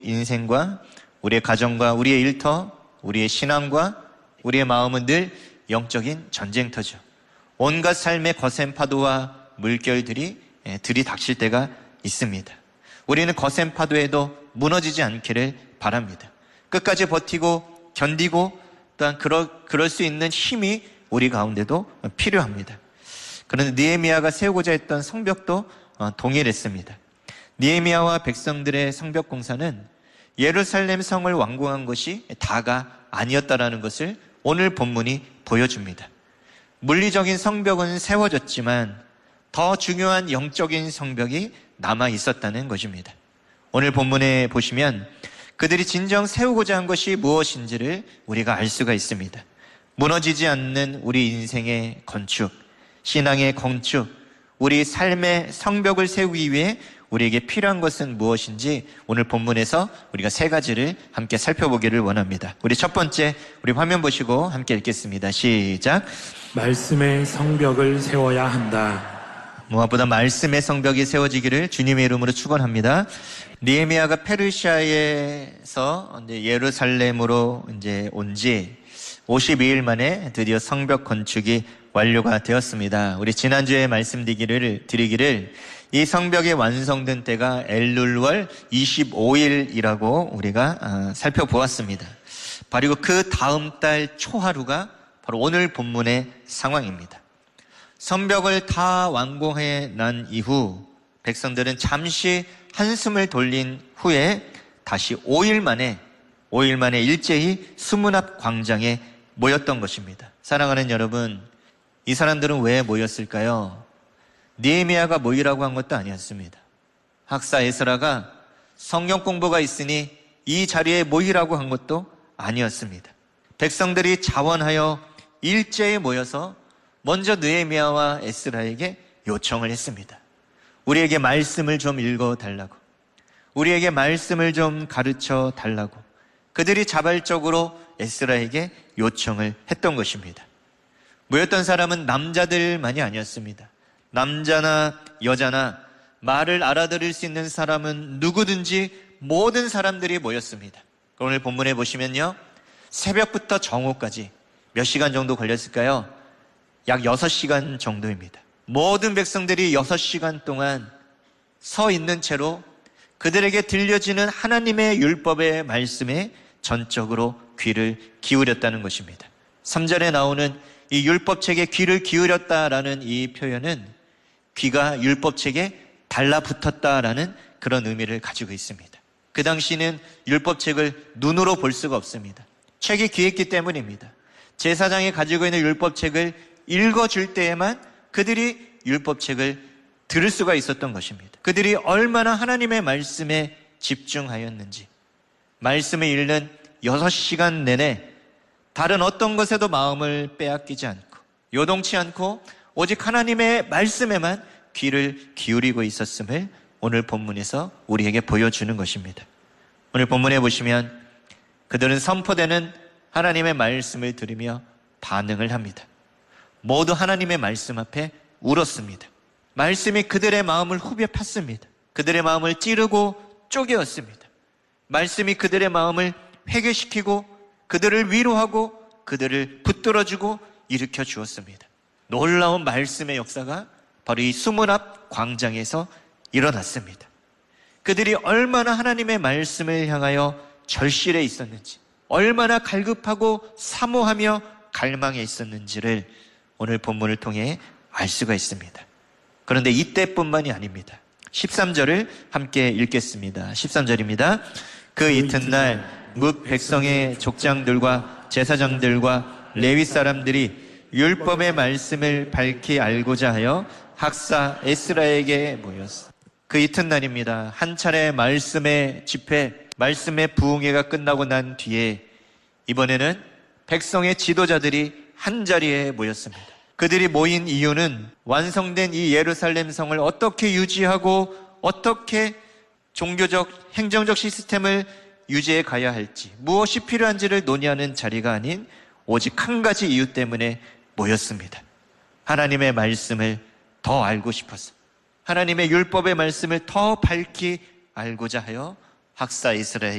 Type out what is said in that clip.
인생과 우리의 가정과 우리의 일터, 우리의 신앙과 우리의 마음은 늘 영적인 전쟁터죠. 온갖 삶의 거센 파도와 물결들이 들이닥칠 때가 있습니다. 우리는 거센 파도에도 무너지지 않기를 바랍니다. 끝까지 버티고 견디고 또한 그럴 수 있는 힘이 우리 가운데도 필요합니다. 그런데 느헤미야가 세우고자 했던 성벽도 동일했습니다. 느헤미야와 백성들의 성벽 공사는 예루살렘 성을 완공한 것이 다가 아니었다라는 것을 오늘 본문이 보여줍니다. 물리적인 성벽은 세워졌지만 더 중요한 영적인 성벽이 남아 있었다는 것입니다. 오늘 본문에 보시면 그들이 진정 세우고자 한 것이 무엇인지를 우리가 알 수가 있습니다. 무너지지 않는 우리 인생의 건축, 신앙의 건축, 우리 삶의 성벽을 세우기 위해 우리에게 필요한 것은 무엇인지 오늘 본문에서 우리가 세 가지를 함께 살펴보기를 원합니다. 우리 첫 번째, 우리 화면 보시고 함께 읽겠습니다. 시작. 말씀의 성벽을 세워야 한다. 무엇보다 말씀의 성벽이 세워지기를 주님의 이름으로 축원합니다. 느헤미야가 페르시아에서 예루살렘으로 온 지 52일 만에 드디어 성벽 건축이 완료가 되었습니다. 우리 지난주에 말씀드리기를 이 성벽이 완성된 때가 엘룰월 25일이라고 우리가 살펴보았습니다. 그리고 그 다음 달 초하루가 바로 오늘 본문의 상황입니다. 성벽을 다 완공해 난 이후 백성들은 잠시 한숨을 돌린 후에 다시 5일 만에 일제히 수문 앞 광장에 모였던 것입니다. 사랑하는 여러분, 이 사람들은 왜 모였을까요? 느헤미야가 모이라고 한 것도 아니었습니다. 학사 에스라가 성경 공부가 있으니 이 자리에 모이라고 한 것도 아니었습니다. 백성들이 자원하여 일제히 모여서 먼저 느헤미야와 에스라에게 요청을 했습니다. 우리에게 말씀을 좀 읽어달라고, 우리에게 말씀을 좀 가르쳐 달라고 그들이 자발적으로 에스라에게 요청을 했던 것입니다. 모였던 사람은 남자들만이 아니었습니다. 남자나 여자나 말을 알아들을 수 있는 사람은 누구든지 모든 사람들이 모였습니다. 오늘 본문에 보시면요, 새벽부터 정오까지 몇 시간 정도 걸렸을까요? 약 6시간 정도입니다. 모든 백성들이 6시간 동안 서 있는 채로 그들에게 들려지는 하나님의 율법의 말씀에 전적으로 귀를 기울였다는 것입니다. 3절에 나오는 이 율법책에 귀를 기울였다라는 이 표현은 귀가 율법책에 달라붙었다라는 그런 의미를 가지고 있습니다. 그 당시는 율법책을 눈으로 볼 수가 없습니다. 책이 귀했기 때문입니다. 제사장이 가지고 있는 율법책을 읽어줄 때에만 그들이 율법책을 들을 수가 있었던 것입니다. 그들이 얼마나 하나님의 말씀에 집중하였는지, 말씀을 읽는 6시간 내내 다른 어떤 것에도 마음을 빼앗기지 않고 요동치 않고 오직 하나님의 말씀에만 귀를 기울이고 있었음을 오늘 본문에서 우리에게 보여주는 것입니다. 오늘 본문에 보시면 그들은 선포되는 하나님의 말씀을 들으며 반응을 합니다. 모두 하나님의 말씀 앞에 울었습니다. 말씀이 그들의 마음을 후벼 팠습니다. 그들의 마음을 찌르고 쪼개었습니다. 말씀이 그들의 마음을 회개시키고 그들을 위로하고 그들을 붙들어주고 일으켜 주었습니다. 놀라운 말씀의 역사가 바로 이 수문 앞 광장에서 일어났습니다. 그들이 얼마나 하나님의 말씀을 향하여 절실해 있었는지, 얼마나 갈급하고 사모하며 갈망해 있었는지를 오늘 본문을 통해 알 수가 있습니다. 그런데 이때뿐만이 아닙니다. 13절을 함께 읽겠습니다. 13절입니다. 그 이튿날 뭇 백성의 족장들과 제사장들과 레위 사람들이 율법의 말씀을 밝히 알고자 하여 학사 에스라에게 모였어. 그 이튿날입니다. 한 차례 말씀의 집회, 말씀의 부흥회가 끝나고 난 뒤에 이번에는 백성의 지도자들이 한자리에 모였습니다. 그들이 모인 이유는 완성된 이 예루살렘 성을 어떻게 유지하고 어떻게 종교적, 행정적 시스템을 유지해 가야 할지, 무엇이 필요한지를 논의하는 자리가 아닌 오직 한 가지 이유 때문에 모였습니다. 하나님의 말씀을 더 알고 싶어서, 하나님의 율법의 말씀을 더 밝히 알고자 하여 학사 이스라엘